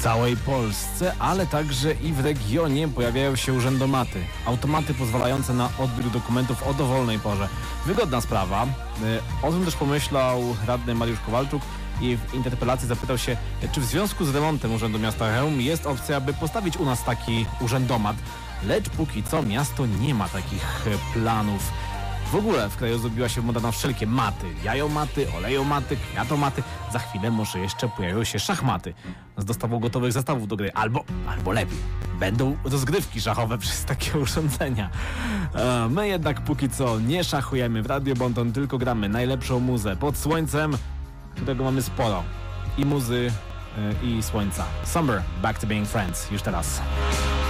całej Polsce, ale także i w regionie pojawiają się urzędomaty. Automaty pozwalające na odbiór dokumentów o dowolnej porze. Wygodna sprawa. O tym też pomyślał radny Mariusz Kowalczuk i w interpelacji zapytał się, czy w związku z remontem Urzędu Miasta Chełm jest opcja, by postawić u nas taki urzędomat. Lecz póki co miasto nie ma takich planów. W ogóle w kraju zrobiła się moda na wszelkie maty. Jajomaty, olejomaty, kwiatomaty. Za chwilę może jeszcze pojawią się szachmaty z dostawą gotowych zestawów do gry. Albo lepiej, będą rozgrywki szachowe przez takie urządzenia. My jednak póki co nie szachujemy w Radio Bonton, tylko gramy najlepszą muzę pod słońcem, którego mamy sporo. I muzy, i słońca. Summer, Back to Being Friends. Już teraz.